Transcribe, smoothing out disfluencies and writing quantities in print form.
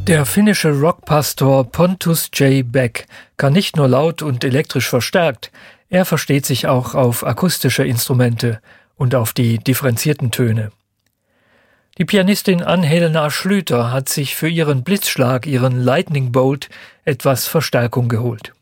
Der finnische Rockpastor Pontus J. Beck kann nicht nur laut und elektrisch verstärkt, er versteht sich auch auf akustische Instrumente und auf die differenzierten Töne. Die Pianistin Ann-Helena Schlüter hat sich für ihren Blitzschlag, ihren Lightning Bolt, etwas Verstärkung geholt.